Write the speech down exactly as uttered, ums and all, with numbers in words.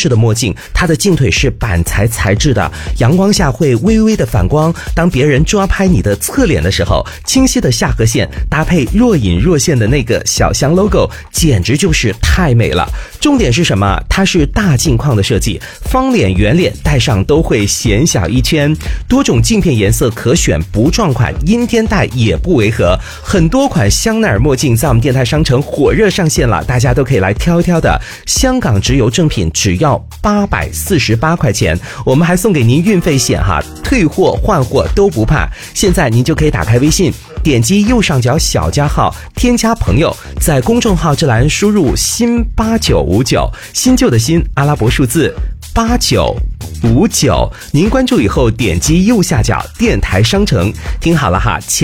制的墨镜，它的镜腿是板材材质的，阳光下会微微的反光，当别人抓拍你的侧脸的时候，清晰的下颌线搭配若隐若现的那个小香 logo， 简直就是太美了。重点是什么？它是大镜框的设计，方脸圆脸戴上都会显小一圈，多种镜片颜色可选，不撞款，阴天戴也不违和。很多款香奈儿墨镜在我们电台商城火热上线了，大家都可以来挑一挑的。香港直邮正品只要八百四十八块钱，我们还送给您运费险哈，退货换货都不怕。现在您就可以打开微信，点击右上角小加号，添加朋友，在公众号这栏输入新八九五九，新旧的新，阿拉伯数字八九五九，您关注以后点击右下角电台商城，听好了哈。